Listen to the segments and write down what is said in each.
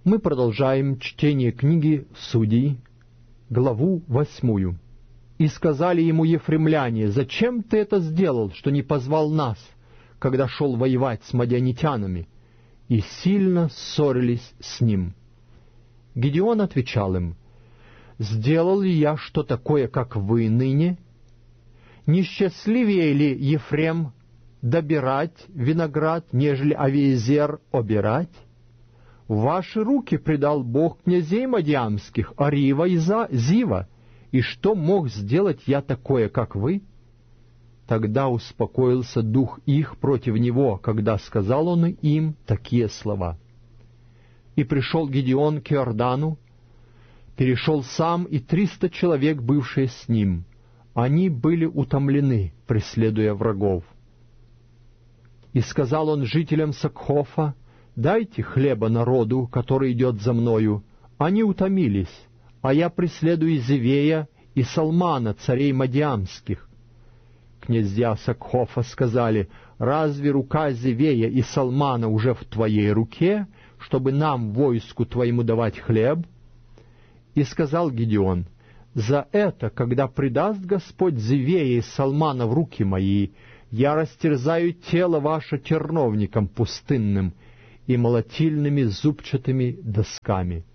Мы продолжаем чтение книги Судей, главу 8. «И сказали ему ефремляне: зачем ты это сделал, что не позвал нас, когда шел воевать с мадианитянами?» И сильно ссорились с ним. Гидеон отвечал им: «Сделал ли я что такое, как вы ныне? Не счастливее ли Ефрем добирать виноград, нежели Авиезер обирать? В ваши руки предал Бог князей мадиамских, Арива и Зива, и что мог сделать я такое, как вы?» Тогда успокоился дух их против него, когда сказал он им такие слова. И пришел Гидеон к Иордану, перешел сам и 300 человек, бывшие с ним. Они были утомлены, преследуя врагов. И сказал он жителям Сакхофа: «Дайте хлеба народу, который идет за мною». Они утомились, а я преследую Зевея и Салмана, царей мадиамских. Князья Сакхофа сказали: «Разве рука Зевея и Салмана уже в твоей руке, чтобы нам, войску твоему, давать хлеб?» И сказал Гидеон: «За это, когда предаст Господь Зевея и Салмана в руки мои, я растерзаю тело ваше терновником пустынным и молотильными зубчатыми досками».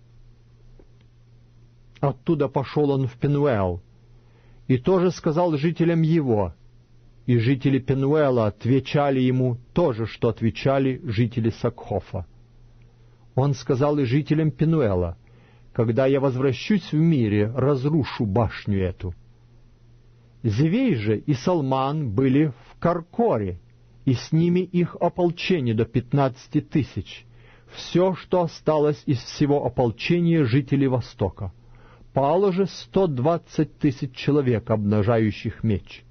Оттуда пошел он в Пенуэл, и тоже сказал жителям его, и жители Пенуэла отвечали ему то же, что отвечали жители Сакхофа. Он сказал и жителям Пенуэла: «Когда я возвращусь в мире, разрушу башню эту». Зевей же и Салман были в Каркоре, и с ними их ополчение до 15 тысяч, все, что осталось из всего ополчения жителей Востока. Пало же 120 тысяч человек, обнажающих меч.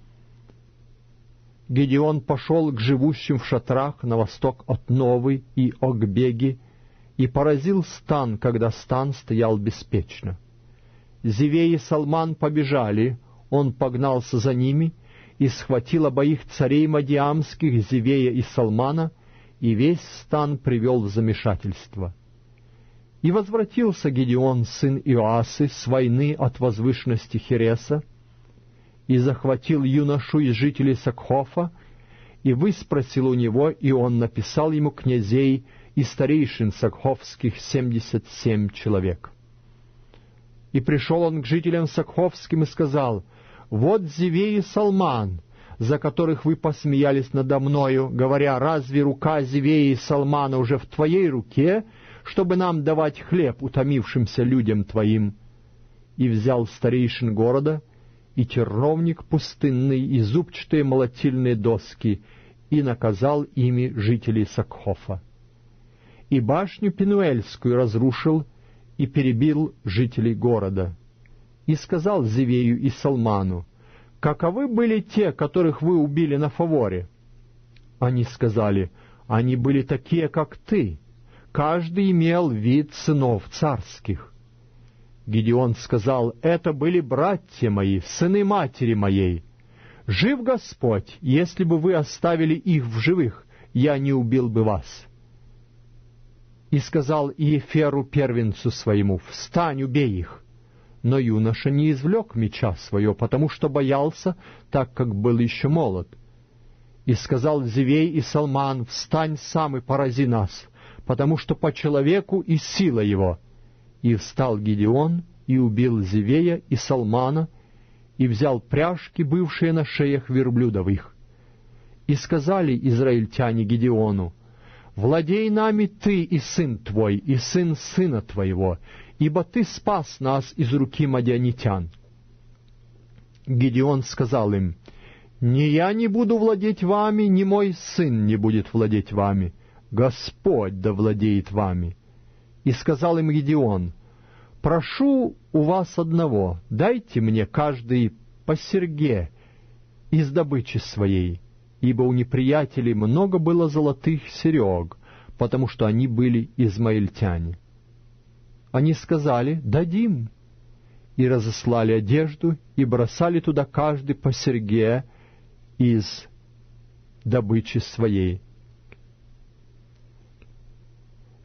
Гидеон пошел к живущим в шатрах на восток от Новы и Огбеги и поразил стан, когда стан стоял беспечно. Зевей и Салман побежали, он погнался за ними и схватил обоих царей мадиамских, Зевея и Салмана, и весь стан привел в замешательство. И возвратился Гидеон, сын Иоасы, с войны от возвышенности Хереса, и захватил юношу из жителей Сакхофа, и выспросил у него, и он написал ему князей и старейшин сакхофских 77 человек. И пришел он к жителям сакхофским и сказал: «Вот Зевей и Салман, за которых вы посмеялись надо мною, говоря: разве рука Зевея и Салмана уже в твоей руке, чтобы нам давать хлеб утомившимся людям твоим?» И взял старейшин города, и терновник пустынный, и зубчатые молотильные доски, и наказал ими жителей Сакхофа. И башню Пенуэльскую разрушил, и перебил жителей города. И сказал Зевею и Салману: «Каковы были те, которых вы убили на фаворе?» Они сказали: «Они были такие, как ты. Каждый имел вид сынов царских». Гидеон сказал: «Это были братья мои, сыны матери моей. Жив Господь, если бы вы оставили их в живых, я не убил бы вас». И сказал Иеферу, первенцу своему: «Встань, убей их». Но юноша не извлек меча своего, потому что боялся, так как был еще молод. И сказал Зевей и Салман: «Встань сам и порази нас, потому что по человеку и сила его». И встал Гидеон, и убил Зевея и Салмана, и взял пряжки, бывшие на шеях верблюдовых. И сказали израильтяне Гидеону: «Владей нами ты и сын твой, и сын сына твоего, ибо ты спас нас из руки мадианитян». Гидеон сказал им: «Ни я не буду владеть вами, ни мой сын не будет владеть вами. Господь да владеет вами». И сказал им Гидеон: «Прошу у вас одного, дайте мне каждый по серьге из добычи своей, ибо у неприятелей много было золотых серег, потому что они были измаильтяне». Они сказали: «Дадим». И разослали одежду, и бросали туда каждый по серьге из добычи своей.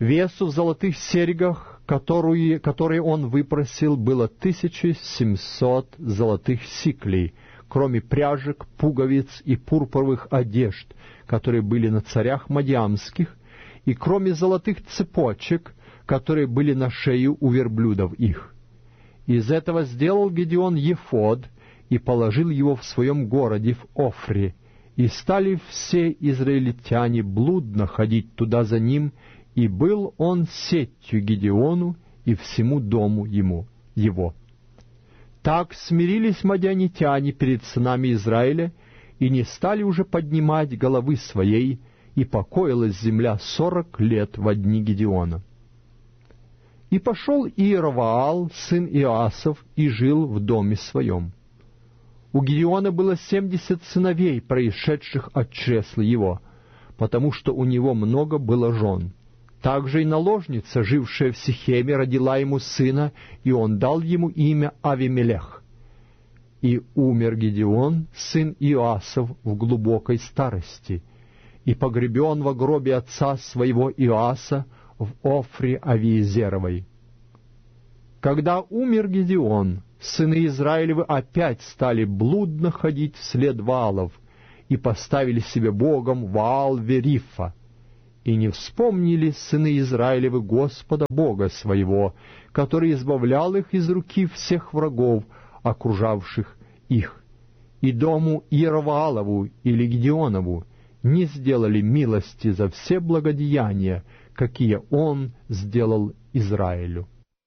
Весу в золотых серьгах, которые он выпросил, было 1700 золотых сиклей, кроме пряжек, пуговиц и пурпуровых одежд, которые были на царях мадиамских, и кроме золотых цепочек, которые были на шее у верблюдов их. Из этого сделал Гедеон ефод и положил его в своем городе в Офре, и стали все израильтяне блудно ходить туда за ним, и был он сетью Гедеону и всему дому его. Так смирились мадианитяне перед сынами Израиля, и не стали уже поднимать головы своей, и покоилась земля 40 лет во дни Гедеона. И пошел Иероваал, сын Иоасов, и жил в доме своем. У Гедеона было 70 сыновей, происшедших от чресла его, потому что у него много было жен. Также и наложница, жившая в Сихеме, родила ему сына, и он дал ему имя Авимелех. И умер Гедеон, сын Иоасов, в глубокой старости, и погребен во гробе отца своего Иоаса в Офре Авиезеровой. Когда умер Гедеон, сыны Израилевы опять стали блудно ходить вслед Ваалов, и поставили себе богом Ваал-Верифа, и не вспомнили сыны Израилевы Господа Бога своего, который избавлял их из руки всех врагов, окружавших их, и дому Иероваалову или Гедеонову не сделали милости за все благодеяния, какие он сделал Израилю.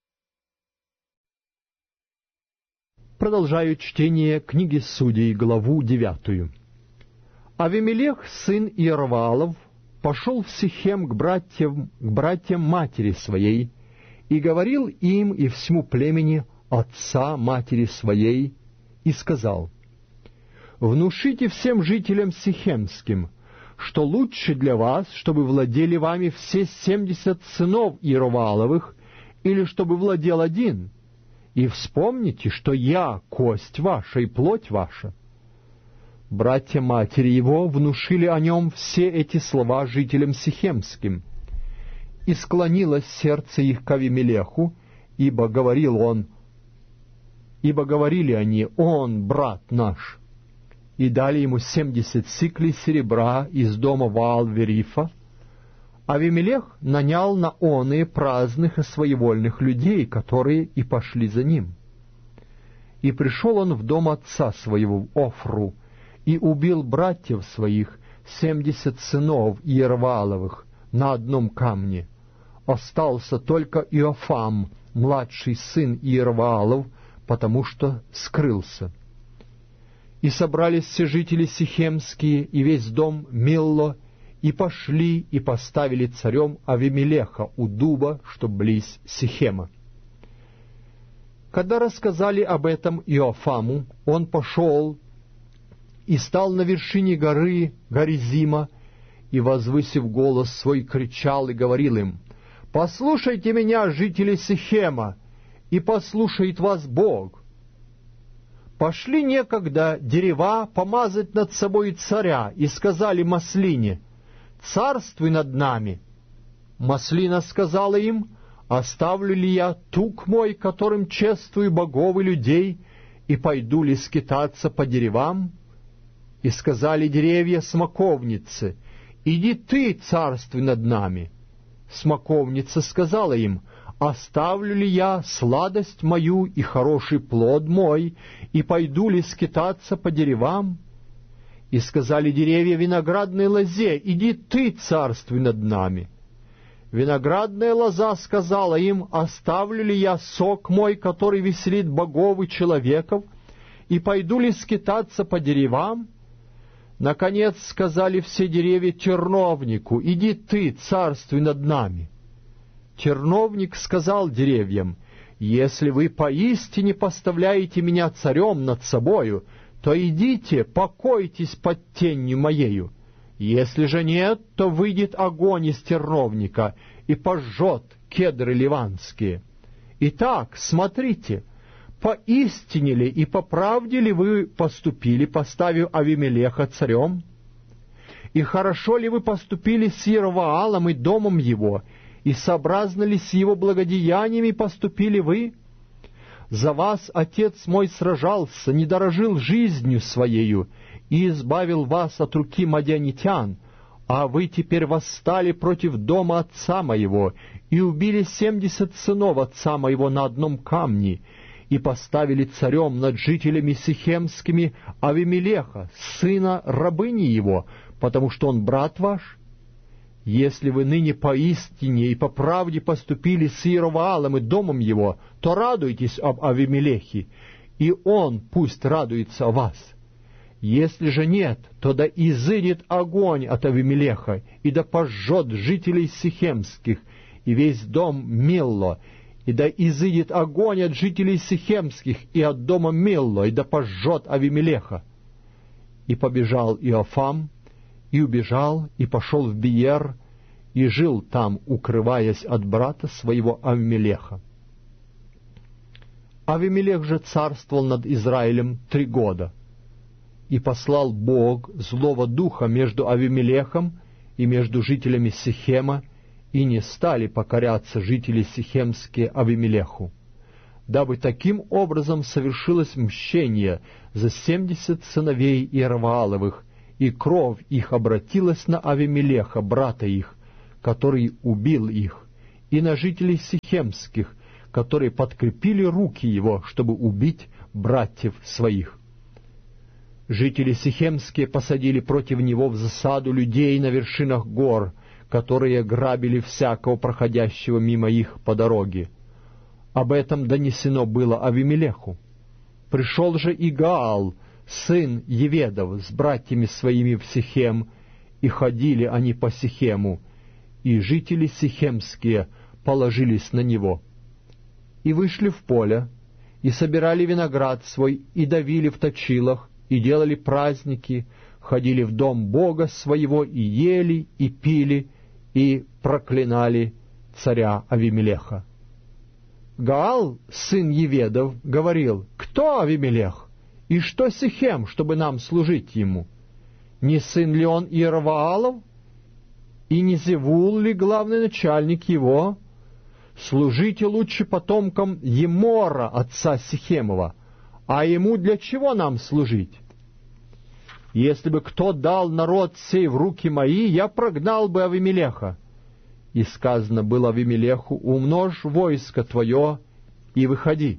Продолжаю чтение книги Судей, главу 9. Авимелех, сын Иероваалов, пошел в Сихем к братьям матери своей, и говорил им и всему племени отца матери своей, и сказал: «Внушите всем жителям сихемским, что лучше для вас, чтобы владели вами все 70 сынов Иеровааловых, или чтобы владел один, и вспомните, что я кость ваша и плоть ваша». Братья матери его внушили о нем все эти слова жителям сихемским, и склонилось сердце их к Авимелеху, ибо говорили они: «Он, брат наш». И дали ему 70 сиклей серебра из дома Ваал-Верифа. Авимелех нанял на оные праздных и своевольных людей, которые и пошли за ним. И пришел он в дом отца своего в Офру, и убил братьев своих, 70 сынов Иеровааловых, на одном камне. Остался только Иофам, младший сын Иероваалов, потому что скрылся. И собрались все жители сихемские и весь дом Милло, и пошли и поставили царем Авимелеха у дуба, что близ Сихема. Когда рассказали об этом Иофаму, он пошел и стал на вершине горы Горизима, и, возвысив голос свой, кричал и говорил им: «Послушайте меня, жители Сихема, и послушает вас Бог. Пошли некогда дерева помазать над собой царя, и сказали маслине: царствуй над нами. Маслина сказала им: оставлю ли я тук мой, которым чествую богов и людей, и пойду ли скитаться по деревам? И сказали деревья смоковнице: иди ты, царствуй над нами. Смоковница сказала им: оставлю ли я сладость мою и хороший плод мой, и пойду ли скитаться по деревам? И сказали деревья виноградной лозе: иди ты, царствуй над нами. Виноградная лоза сказала им: оставлю ли я сок мой, который веселит богов и человеков, и пойду ли скитаться по деревам? Наконец сказали все деревья терновнику: иди ты, царствуй над нами. Терновник сказал деревьям: если вы поистине поставляете меня царем над собою, то идите, покойтесь под тенью моею. Если же нет, то выйдет огонь из терновника и пожжет кедры ливанские. Итак, смотрите, поистине ли и по правде ли вы поступили, поставив Авимелеха царем? И хорошо ли вы поступили с Иероваалом и домом его, и сообразно ли с его благодеяниями поступили вы? За вас отец мой сражался, не дорожил жизнью своею, и избавил вас от руки мадианитян, а вы теперь восстали против дома отца моего, и убили 70 сынов отца моего на одном камне, и поставили царем над жителями сихемскими Авимелеха, сына рабыни его, потому что он брат ваш? Если вы ныне поистине и по правде поступили с Иеровоалом и домом его, то радуйтесь об Авимелехе, и он пусть радуется о вас. Если же нет, то да изыдет огонь от Авимелеха, и да пожжет жителей сихемских, и весь дом Милло, и да изыдет огонь от жителей сихемских и от дома Милло, и да пожжет Авимелеха. И побежал Иофам, и убежал, и пошел в Биер, и жил там, укрываясь от брата своего Авимелеха. Авимелех же царствовал над Израилем 3 года, и послал Бог злого духа между Авимелехом и между жителями Сихема, и не стали покоряться жители сихемские Авимелеху, дабы таким образом совершилось мщение за 70 сыновей Иеровоаловых, и кровь их обратилась на Авимелеха, брата их, который убил их, и на жителей сихемских, которые подкрепили руки его, чтобы убить братьев своих. Жители сихемские посадили против него в засаду людей на вершинах гор, которые грабили всякого проходящего мимо их по дороге. Об этом донесено было Авимелеху. Пришел же и Гаал, сын Еведов, с братьями своими в Сихем, и ходили они по Сихему, и жители сихемские положились на него. И вышли в поле, и собирали виноград свой, и давили в точилах, и делали праздники, ходили в дом Бога своего, и ели, и пили, и проклинали царя Авимелеха. Гаал, сын Еведов, говорил: «Кто Авимелех? И что Сихем, чтобы нам служить ему? Не сын ли он Иеровоалов? И не Зевул ли главный начальник его? Служите лучше потомкам Емора, отца Сихемова, а ему для чего нам служить? Если бы кто дал народ сей в руки мои, я прогнал бы Авимелеха». И сказано было Авимелеху: «Умножь войско твое и выходи».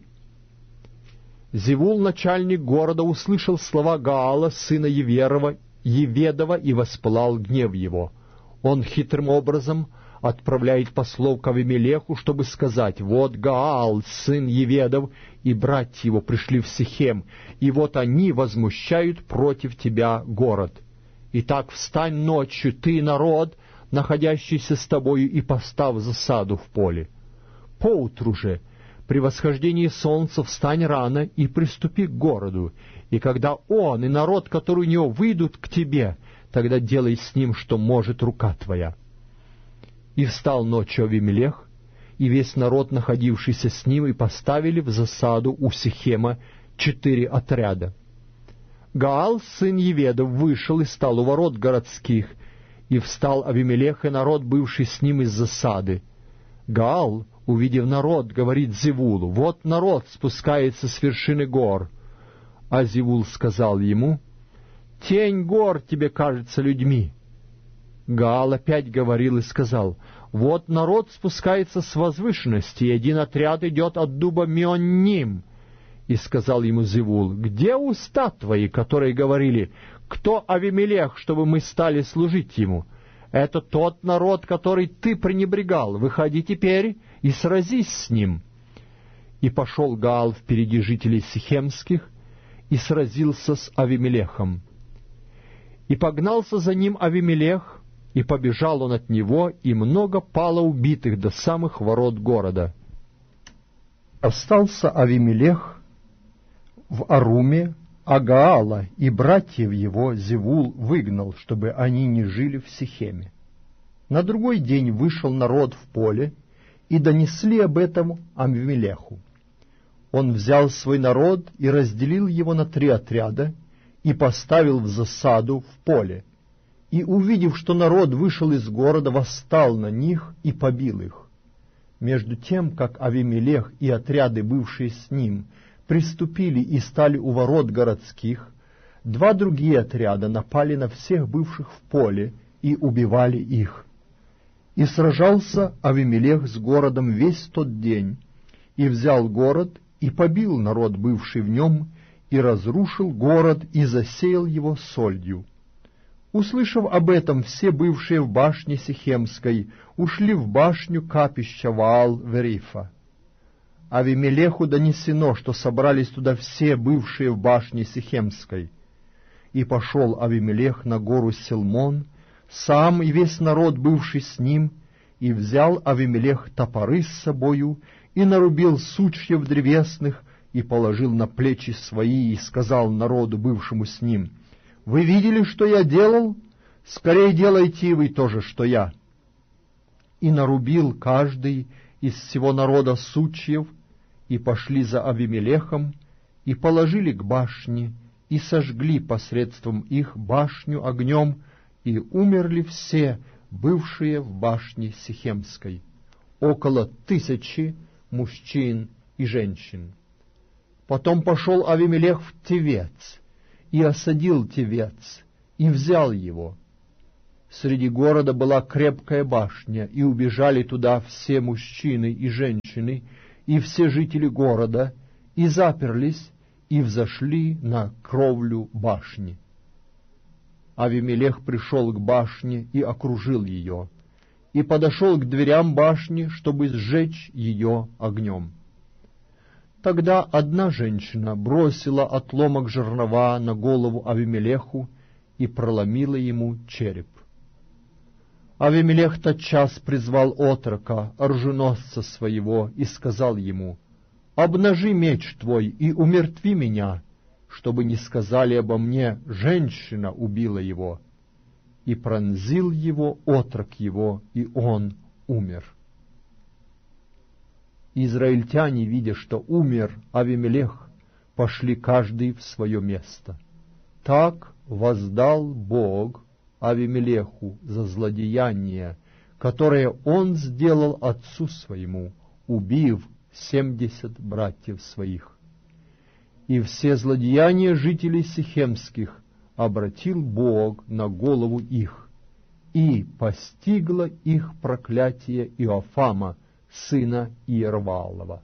Зевул, начальник города, услышал слова Гаала, сына Еведова, и воспылал гнев его. Он хитрым образом отправляет послов к Авимелеху, чтобы сказать: «Вот Гаал, сын Еведов, и братья его пришли в Сихем, и вот они возмущают против тебя город. Итак, встань ночью, ты и народ, находящийся с тобою, и поставь засаду в поле. Поутру же, при восхождении солнца, встань рано и приступи к городу, и когда он и народ, который у него, выйдут к тебе, тогда делай с ним, что может рука твоя». И встал ночью Авимелех, и весь народ, находившийся с ним, и поставили в засаду у Сихема 4 отряда. Гаал, сын Еведов, вышел и стал у ворот городских, и встал Авимелех и народ, бывший с ним из засады. Гаал, увидев народ, говорит Зевулу: «Вот народ спускается с вершины гор». А Зевул сказал ему: «Тень гор тебе кажется людьми». Гаал опять говорил и сказал: «Вот народ спускается с возвышенности, и один отряд идет от дуба Меонним». И сказал ему Зевул: «Где уста твои, которые говорили: кто Авимелех, чтобы мы стали служить ему? Это тот народ, который ты пренебрегал. Выходи теперь и сразись с ним». И пошел Гаал впереди жителей сихемских и сразился с Авимелехом. И погнался за ним Авимелех, и побежал он от него, и много пало убитых до самых ворот города. Остался Авимелех в Аруме, а Гаала и братьев его Зевул выгнал, чтобы они не жили в Сихеме. На другой день вышел народ в поле, и донесли об этом Авимелеху. Он взял свой народ и разделил его на 3 отряда, и поставил в засаду в поле, и, увидев, что народ вышел из города, восстал на них и побил их. Между тем, как Авимелех и отряды, бывшие с ним, приступили и стали у ворот городских, два другие отряда напали на всех бывших в поле и убивали их. И сражался Авимелех с городом весь тот день, и взял город, и побил народ, бывший в нем, и разрушил город, и засеял его сольдью. Услышав об этом, все бывшие в башне Сихемской ушли в башню капища Ваал-Верифа. Авимелеху донесено, что собрались туда все бывшие в башне Сихемской. И пошел Авимелех на гору Силмон, сам и весь народ, бывший с ним, и взял Авимелех топоры с собою, и нарубил сучьев древесных, и положил на плечи свои, и сказал народу, бывшему с ним: «Вы видели, что я делал? Скорее делайте и вы то же, что я». И нарубил каждый из всего народа сучьев, и пошли за Авимелехом, и положили к башне, и сожгли посредством их башню огнем, и умерли все, бывшие в башне Сихемской, около 1000 мужчин и женщин. Потом пошел Авимелех в Тевец, и осадил Тевец, и взял его. Среди города была крепкая башня, и убежали туда все мужчины и женщины, и все жители города, и заперлись, и взошли на кровлю башни. Авимелех пришел к башне и окружил ее, и подошел к дверям башни, чтобы сжечь ее огнем. Тогда одна женщина бросила отломок жернова на голову Авимелеху и проломила ему череп. Авимелех тотчас призвал отрока, оруженосца своего, и сказал ему: «Обнажи меч твой и умертви меня, чтобы не сказали обо мне: женщина убила его». И пронзил его отрок его, и он умер. Израильтяне, видя, что умер Авимелех, пошли каждый в свое место. Так воздал Бог Авимелеху за злодеяние, которое он сделал отцу своему, убив 70 братьев своих. И все злодеяния жителей Сихемских обратил Бог на голову их, и постигло их проклятие Иофама, сына Иерваалова.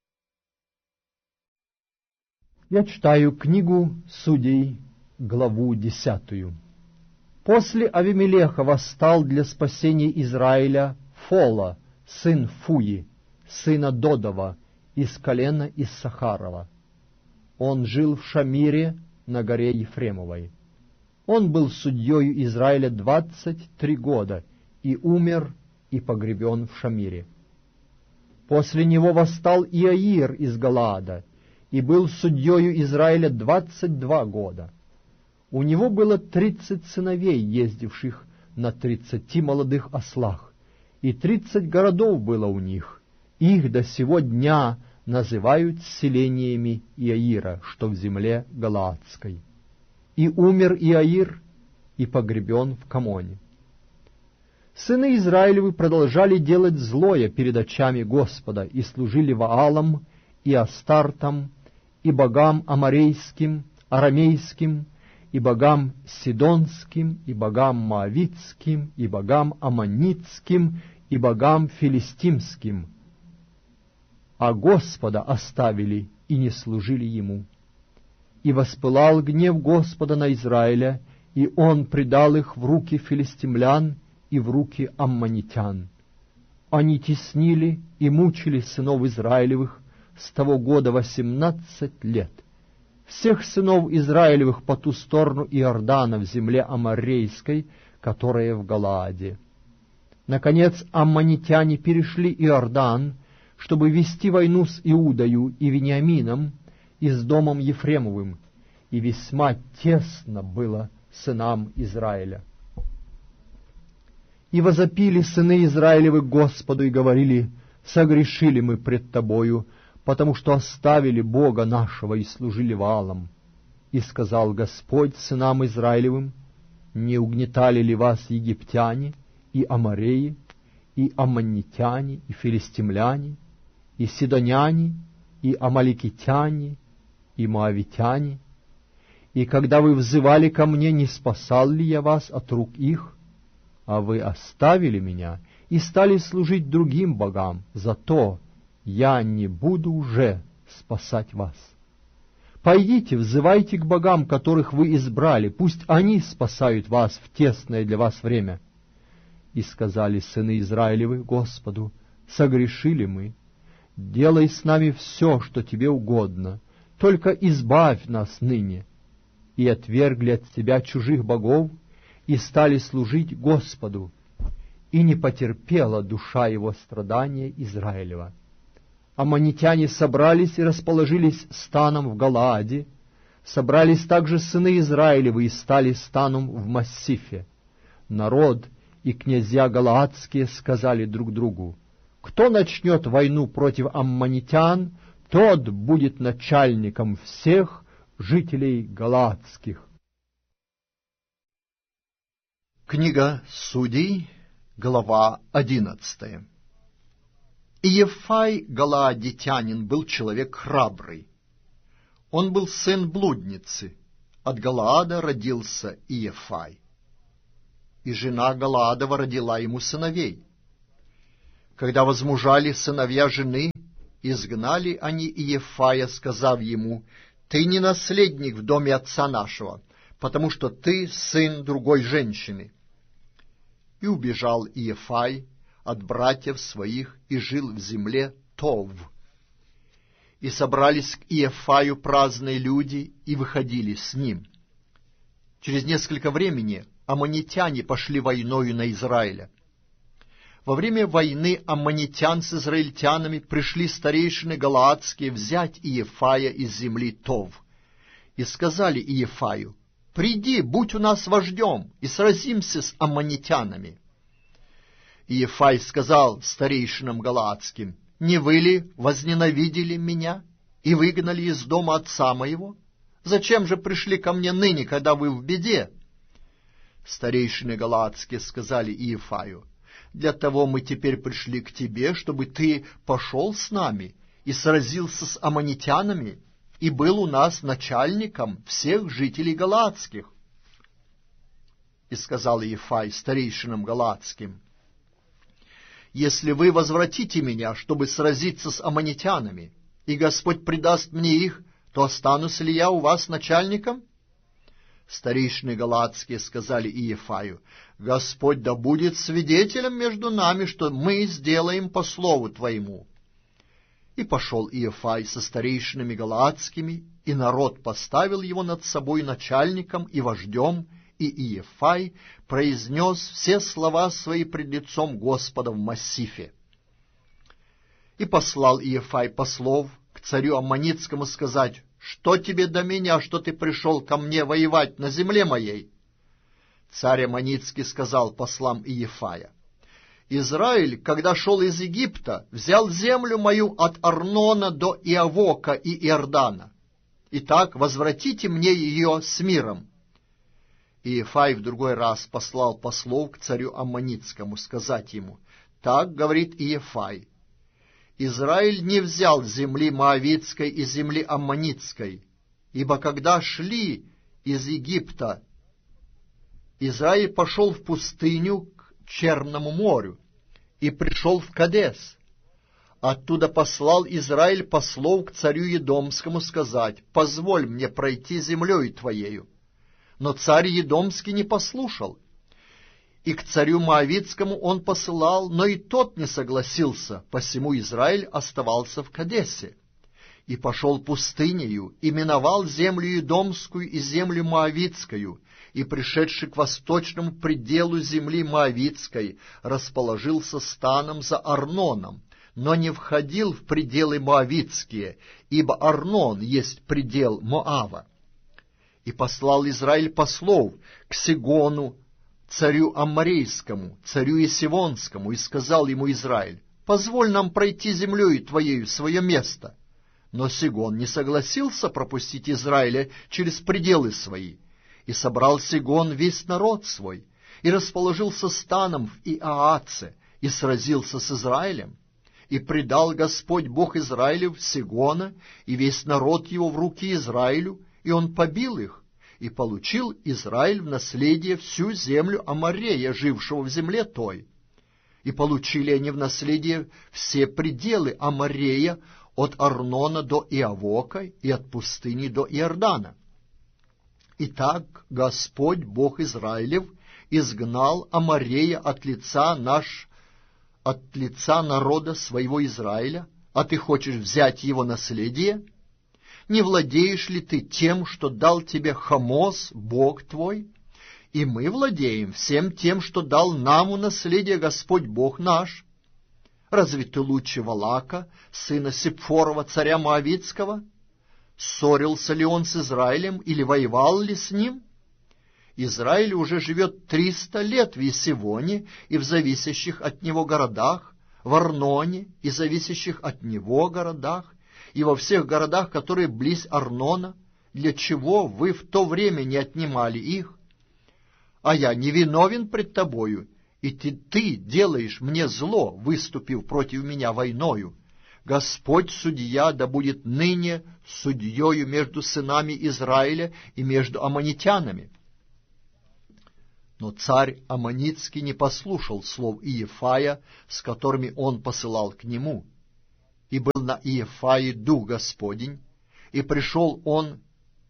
Я читаю книгу Судей, главу 10. После Авимелеха восстал для спасения Израиля Фола, сын Фуи, сына Додова, из колена Иссахарова. Он жил в Шамире на горе Ефремовой. Он был судьею Израиля 23 года и умер и погребен в Шамире. После него восстал Иаир из Галаада и был судьею Израиля 22 года. У него было 30 сыновей, ездивших на 30 молодых ослах, и 30 городов было у них. Их до сего дня называют селениями Иаира, что в земле Галаадской. И умер Иаир, и погребен в Камоне. Сыны Израилевы продолжали делать злое перед очами Господа, и служили Ваалам, и Астартам, и богам аморейским, арамейским, и богам сидонским, и богам моавитским, и богам аммонитским, и богам филистимским, а Господа оставили и не служили Ему. И воспылал гнев Господа на Израиля, и Он предал их в руки филистимлян и в руки аммонитян. Они теснили и мучили сынов Израилевых с того года 18 лет. Всех сынов Израилевых по ту сторону Иордана в земле Аморейской, которая в Галааде. Наконец аммонитяне перешли Иордан, чтобы вести войну с Иудою и Вениамином и с домом Ефремовым, и весьма тесно было сынам Израиля. И возопили сыны Израилевы к Господу и говорили: «Согрешили мы пред Тобою, потому что оставили Бога нашего и служили Ваалам». И сказал Господь сынам Израилевым: Не угнетали ли вас египтяне, и амореи, и аммонитяне, и филистимляне, и сидоняне, и амаликитяне, и моавитяне? И когда вы взывали ко мне, не спасал ли я вас от рук их? А вы оставили меня и стали служить другим богам, зато я не буду уже спасать вас. Пойдите, взывайте к богам, которых вы избрали, пусть они спасают вас в тесное для вас время. И сказали сыны Израилевы Господу: согрешили мы, делай с нами все, что тебе угодно, только избавь нас ныне. И отвергли от тебя чужих богов, и стали служить Господу, и не потерпела душа его страдания Израилева. Аммонитяне собрались и расположились станом в Галааде, собрались также сыны Израилевы и стали станом в Массифе. Народ и князья галаадские сказали друг другу: кто начнет войну против аммонитян, тот будет начальником всех жителей галаадских. Книга Судей, глава 11. Иефай галаадитянин был человек храбрый. Он был сын блудницы. От Галаада родился Иефай. И жена Галаадова родила ему сыновей. Когда возмужали сыновья жены, изгнали они Иефая, сказав ему: «Ты не наследник в доме отца нашего, потому что ты сын другой женщины». И убежал Иефай от братьев своих и жил в земле Тов. И собрались к Иефаю праздные люди и выходили с ним. Через несколько времени аммонитяне пошли войною на Израиля. Во время войны аммонитян с израильтянами пришли старейшины галаадские взять Иефая из земли Тов. И сказали Иефаю: «Приди, будь у нас вождем, и сразимся с аммонитянами». Иефай сказал старейшинам галаадским: «Не вы ли возненавидели меня и выгнали из дома отца моего? Зачем же пришли ко мне ныне, когда вы в беде?» Старейшины галаадские сказали Иефаю: «Для того мы теперь пришли к тебе, чтобы ты пошел с нами и сразился с аммонитянами, и был у нас начальником всех жителей галаадских». И сказал Иефай старейшинам галаадским: «Если вы возвратите меня, чтобы сразиться с аммонитянами, и Господь предаст мне их, то останусь ли я у вас начальником?» Старейшины галаадские сказали Иефаю: «Господь да будет свидетелем между нами, что мы сделаем по слову твоему». И пошел Иефай со старейшинами галаадскими, и народ поставил его над собой начальником и вождем, и Иефай произнес все слова свои пред лицом Господа в Массифе. И послал Иефай послов к царю Аммонитскому сказать: «Что тебе до меня, что ты пришел ко мне воевать на земле моей?» Царь Аммонитский сказал послам Иефая: «Израиль, когда шел из Египта, взял землю мою от Арнона до Иавока и Иордана. Итак, возвратите мне ее с миром». Иефай в другой раз послал послов к царю Аммонитскому сказать ему: «Так говорит Иефай: Израиль не взял земли Моавитской и земли Аммонитской, ибо когда шли из Египта, Израиль пошел в пустыню к Черному морю и пришел в Кадес. Оттуда послал Израиль послов к царю Едомскому сказать: «Позволь мне пройти землею твоею». Но царь Едомский не послушал. И к царю Моавитскому он посылал, но и тот не согласился, посему Израиль оставался в Кадесе. И пошел пустынею, и миновал землю Едомскую и землю Моавитскую, и, пришедший к восточному пределу земли Моавитской, расположился станом за Арноном, но не входил в пределы Моавитские, ибо Арнон есть предел Моава. И послал Израиль послов к Сигону, царю Амморейскому, царю Есивонскому, и сказал ему Израиль: «Позволь нам пройти землею твоею в свое место». Но Сигон не согласился пропустить Израиля через пределы свои, И собрал Сигон весь народ свой, и расположился станом в Иааце, и сразился с Израилем. И предал Господь Бог Израилев Сигона и весь народ его в руки Израилю, и он побил их, и получил Израиль в наследие всю землю Аморея, жившего в земле той. И получили они в наследие все пределы Аморея от Арнона до Иавока и от пустыни до Иордана. Итак, Господь Бог Израилев изгнал Аморея от лица народа своего Израиля, а ты хочешь взять его наследие? Не владеешь ли ты тем, что дал тебе Хамос, Бог твой? И мы владеем всем тем, что дал нам у наследия Господь Бог наш. Разве ты лучше Валака, сына Сепфорова, царя Моавитского? Ссорился ли он с Израилем или воевал ли с ним? Израиль уже живет 300 лет в Есивоне и в зависящих от него городах, в Арноне и зависящих от него городах, и во всех городах, которые близ Арнона. Для чего вы в то время не отнимали их? А я не виновен пред тобою, и ты делаешь мне зло, выступив против меня войною. Господь судья да будет ныне судьею между сынами Израиля и между аммонитянами». Но царь Аммонитский не послушал слов Иефая, с которыми он посылал к нему. И был на Иефае дух Господень, и прошел он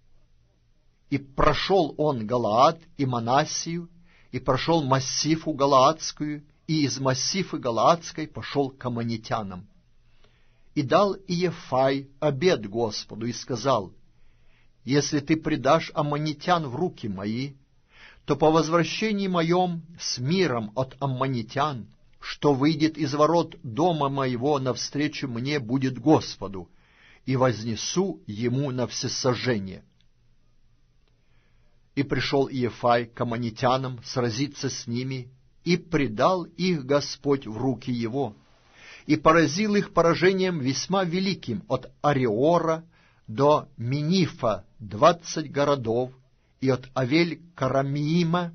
Галаад и Манассию, и прошел Массифу Галаадскую, и из Массифы Галаадской пошел к аммонитянам. И дал Иефай обет Господу и сказал: «Если ты предашь аммонитян в руки мои, то по возвращении моем с миром от аммонитян, что выйдет из ворот дома моего навстречу мне, будет Господу, и вознесу ему на всесожжение». И пришел Иефай к аммонитянам сразиться с ними, и предал их Господь в руки его, и поразил их поражением весьма великим от Ареора до Минифа 20 городов, и от Авель-Карамиима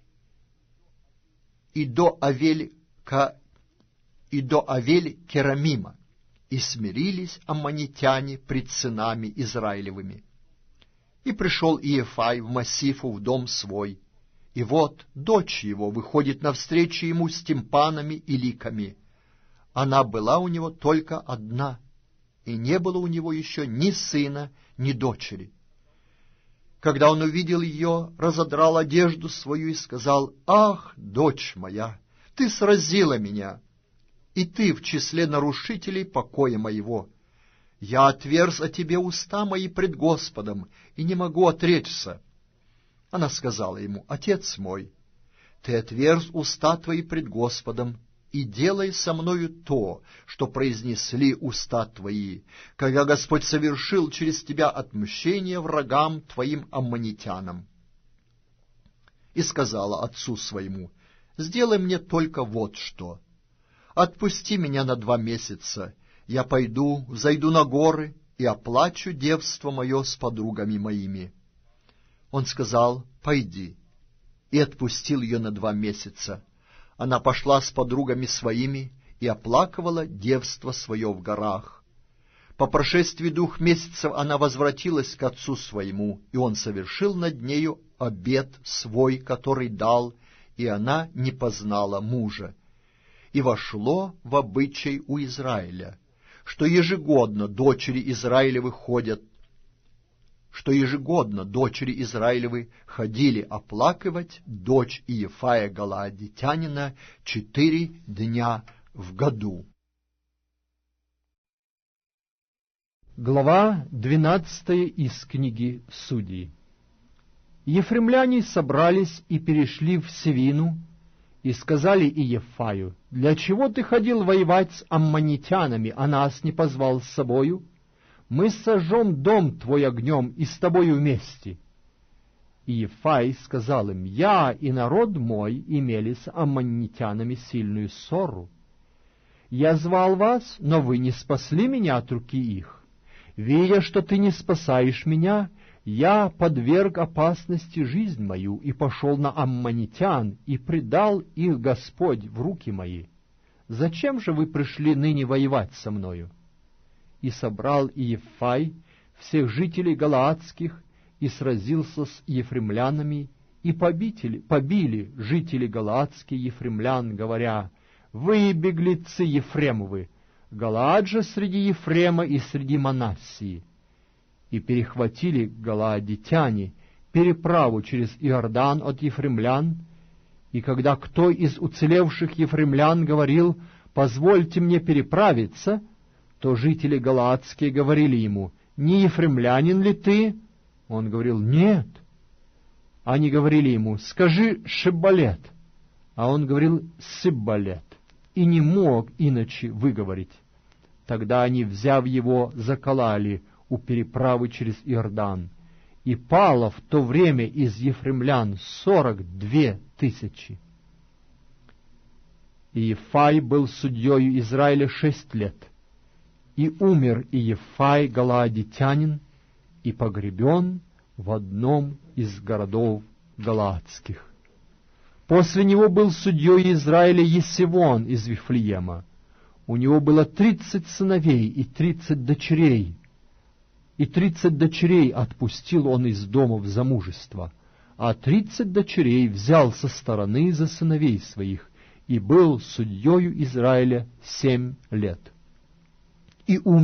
и до Авель-Керамима, и смирились аммонитяне пред сынами Израилевыми. И пришел Иефай в Массифу в дом свой, и вот дочь его выходит навстречу ему с тимпанами и ликами. Она была у него только одна, и не было у него еще ни сына, ни дочери. Когда он увидел ее, разодрал одежду свою и сказал: «Ах, дочь моя, ты сразила меня, и ты в числе нарушителей покоя моего. Я отверз о тебе уста мои пред Господом, и не могу отречься». Она сказала ему: «Отец мой, ты отверз уста твои пред Господом, и делай со мною то, что произнесли уста твои, когда Господь совершил через тебя отмщение врагам твоим аммонитянам». И сказала отцу своему: «Сделай мне только вот что. Отпусти меня на 2 месяца, я пойду, взойду на горы и оплачу девство мое с подругами моими». Он сказал: «Пойди», и отпустил ее на 2 месяца. Она пошла с подругами своими и оплакивала девство свое в горах. По прошествии 2 месяцев она возвратилась к отцу своему, и он совершил над нею обет свой, который дал, и она не познала мужа. И вошло в обычай у Израиля, что ежегодно дочери Израилевы ходили оплакивать дочь Иефая Галаадитянина 4 дня в году. Глава 12 из книги Судей. Ефремляне собрались и перешли в Севину, и сказали Иефаю: «Для чего ты ходил воевать с аммонитянами, а нас не позвал с собою? Мы сожжем дом твой огнем и с тобою вместе». Иефай сказал им: «Я и народ мой имели с аммонитянами сильную ссору. Я звал вас, но вы не спасли меня от руки их. Видя, что ты не спасаешь меня, Я подверг опасности жизнь мою и пошел на аммонитян, и предал их Господь в руки мои. Зачем же вы пришли ныне воевать со мною? И собрал Иеффай всех жителей галаадских, и сразился с ефремлянами, и побили жители галаадские ефремлян, говоря: «Вы, беглецы Ефремовы, Галаад же среди Ефрема и среди Манассии». И перехватили галаадитяне переправу через Иордан от ефремлян, и когда кто из уцелевших ефремлян говорил: «Позвольте мне переправиться», то жители галаадские говорили ему: «Не ефремлянин ли ты?» Он говорил: «Нет». Они говорили ему: «Скажи Шиббалет». А он говорил: «Сиббалет», и не мог иначе выговорить. Тогда они, взяв его, закололи у переправы через Иордан, и пало в то время из ефремлян 42 тысячи. Иеффай был судьею Израиля 6 лет, и умер Иеффай галаадитянин, и погребен в одном из городов галаадских. После него был судьей Израиля Есивон из Вифлеема. У него было 30 сыновей и 30 дочерей, и 30 дочерей отпустил он из дома в замужество, а 30 дочерей взял со стороны за сыновей своих, и был судьею Израиля 7 лет. И умер